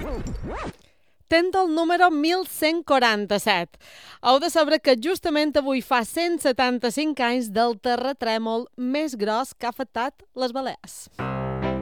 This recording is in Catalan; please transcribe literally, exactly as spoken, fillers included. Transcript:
Tent el número mil cent quaranta-set. Heu de saber que justament avui fa cent setanta-cinc anys del terratrèmol més gros que ha afectat les Balears.